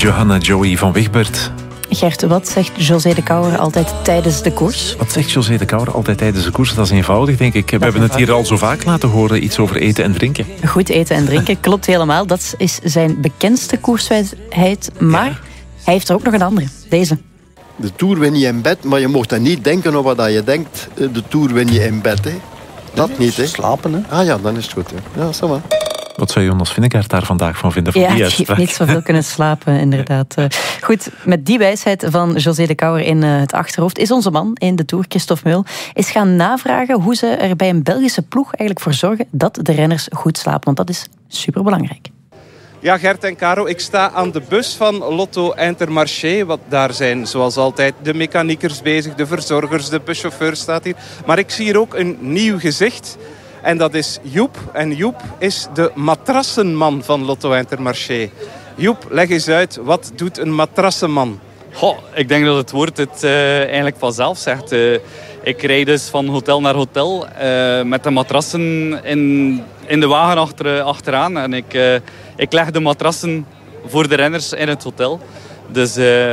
Johanna Joey van Wigbert. Gert, wat zegt José de Kouwer altijd tijdens de koers? Wat zegt José de Kouwer altijd tijdens de koers? Dat is eenvoudig, denk ik. We hebben het hier al zo vaak laten horen, iets over eten en drinken. Goed eten en drinken, klopt helemaal. Dat is zijn bekendste koerswijsheid. Maar hij heeft er ook nog een andere. Deze. De Tour win je in bed, maar je mocht dan niet denken op wat je denkt. De Tour win je in bed, hè. Dat niet, hè. Slapen, hè. Ah ja, dan is het goed, hè. Ja, zo maar. Wat zou Jonas Vingegaard daar vandaag van vinden? Van die hij uitspraak? heeft niet zoveel kunnen slapen, inderdaad. Goed, met die wijsheid van José de Kouwer in het achterhoofd is onze man in de Tour, Christophe Meul, is gaan navragen hoe ze er bij een Belgische ploeg eigenlijk voor zorgen dat de renners goed slapen. Want dat is superbelangrijk. Ja, Gert en Caro, ik sta aan de bus van Lotto Intermarché. Want daar zijn zoals altijd de mechaniekers bezig, de verzorgers, de buschauffeur staat hier. Maar ik zie hier ook een nieuw gezicht. En dat is Joep. En Joep is de matrassenman van Lotto Intermarché. Joep, leg eens uit, wat doet een matrassenman? Goh, ik denk dat het woord het eigenlijk vanzelf zegt. Ik rijd dus van hotel naar hotel met de matrassen in de wagen achteraan. En ik leg de matrassen voor de renners in het hotel. Dus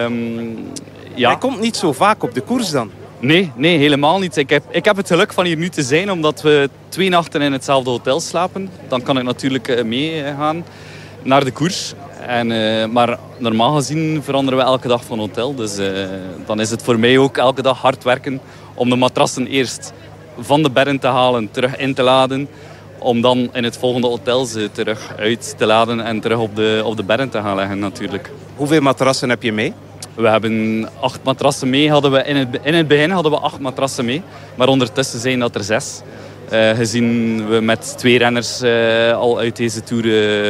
ja. Hij komt niet zo vaak op de koers dan? Nee, helemaal niet. Ik heb het geluk van hier nu te zijn, omdat we 2 nachten in hetzelfde hotel slapen. Dan kan ik natuurlijk meegaan naar de koers. Maar normaal gezien veranderen we elke dag van hotel. Dus dan is het voor mij ook elke dag hard werken om de matrassen eerst van de bergen te halen, terug in te laden. Om dan in het volgende hotel ze terug uit te laden en terug op de bergen te gaan leggen natuurlijk. Hoeveel matrassen heb je mee? We hebben 8 matrassen mee. In het begin hadden we 8 matrassen mee. Maar ondertussen zijn dat er 6. Gezien we met 2 renners al uit deze Tour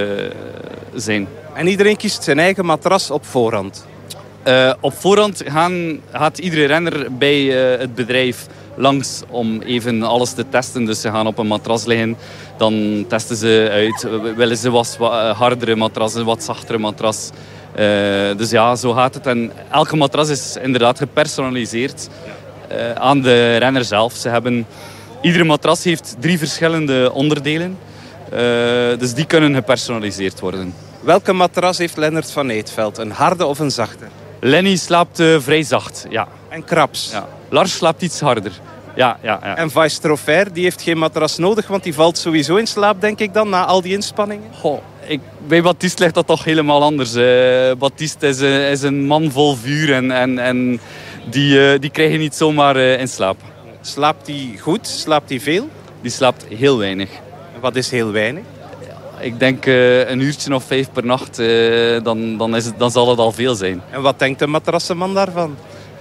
zijn. En iedereen kiest zijn eigen matras op voorhand? Op voorhand gaat iedere renner bij het bedrijf langs om even alles te testen. Dus ze gaan op een matras liggen. Dan testen ze uit. Willen ze wat hardere matras, een wat zachtere matras. Dus ja, zo gaat het. En elke matras is inderdaad gepersonaliseerd aan de renner zelf. Iedere matras heeft 3 verschillende onderdelen. Dus die kunnen gepersonaliseerd worden. Welke matras heeft Lennart van Eetveld? Een harde of een zachte? Lenny slaapt vrij zacht, ja. En Krabs? Ja. Lars slaapt iets harder. Ja. En Vice Trofer, die heeft geen matras nodig, want die valt sowieso in slaap, denk ik dan, na al die inspanningen? Goh, bij Baptiste ligt dat toch helemaal anders. Baptiste is een man vol vuur en die krijg je niet zomaar in slaap. Slaapt hij goed? Slaapt hij veel? Die slaapt heel weinig. En wat is heel weinig? Ik denk een uurtje of 5 per nacht, dan zal het al veel zijn. En wat denkt de matrassenman daarvan?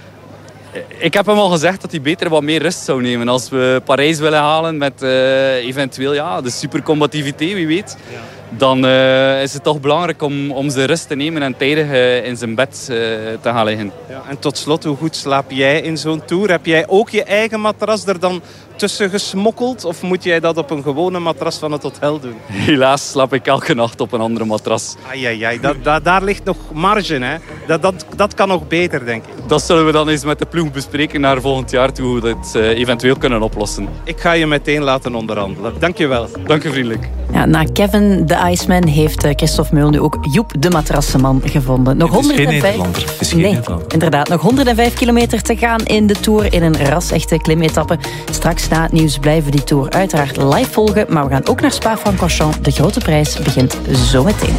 Ik heb hem al gezegd dat hij beter wat meer rust zou nemen. Als we Parijs willen halen met eventueel de supercombativiteit, wie weet. Ja. Dan is het toch belangrijk om zijn rust te nemen en tijdig in zijn bed te gaan liggen. Ja, en tot slot, hoe goed slaap jij in zo'n tour? Heb jij ook je eigen matras er dan tussen gesmokkeld? Of moet jij dat op een gewone matras van het hotel doen? Helaas slaap ik elke nacht op een andere matras. Ai, daar ligt nog marge, hè? Dat kan nog beter, denk ik. Dat zullen we dan eens met de ploeg bespreken naar volgend jaar toe, hoe we dat eventueel kunnen oplossen. Ik ga je meteen laten onderhandelen. Dank je wel. Dank je vriendelijk. Ja, na Kevin de Iceman heeft Christophe Meul nu ook Joep de matrassenman gevonden. Nog 105... Nee, inderdaad. Nog 105 kilometer te gaan in de Tour in een ras-echte klimetappe. Straks na het nieuws blijven we die Tour uiteraard live volgen. Maar we gaan ook naar Spa-Francorchamps. De grote prijs begint zo meteen.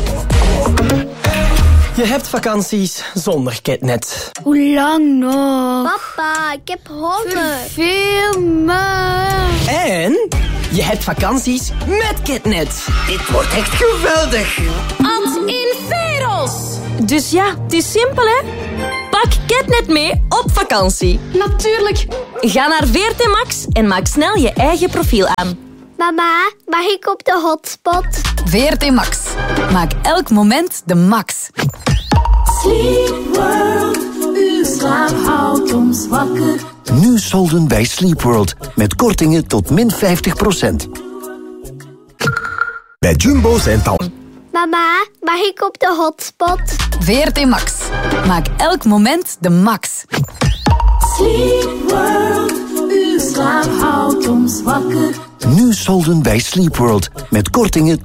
Je hebt vakanties zonder Ketnet. Hoe lang nog? Papa, ik heb honger. Veel me. En je hebt vakanties met Ketnet. Dit wordt echt geweldig. Ad inferos. Dus ja, het is simpel, hè? Pak Ketnet mee op vakantie. Natuurlijk. Ga naar VRT Max en maak snel je eigen profiel aan. Mama, mag ik op de hotspot? VRT Max. Maak elk moment de max. Sleep World, uw slaap houdt ons wakker. Nu solden bij Sleep World. Met kortingen tot min 50%. Bij Jumbo zijn het al... Mama, mag ik op de hotspot? VRT Max. Maak elk moment de max. Sleep World, uw slaap houdt ons wakker. Nu solden bij Sleep World. Met kortingen